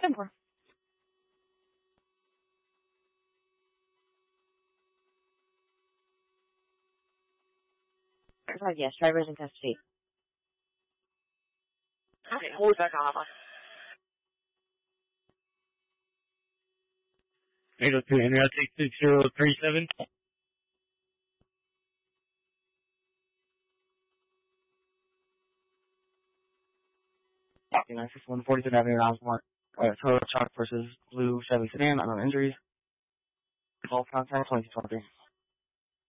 10-4. Yes, driver's in custody. Okay, hold back on. 802, Henry, 6037. Copy, 961 42nd Avenue, Rosemont. Toyota Shock versus Blue Chevy Sedan, unknown injuries. Call contact 2223.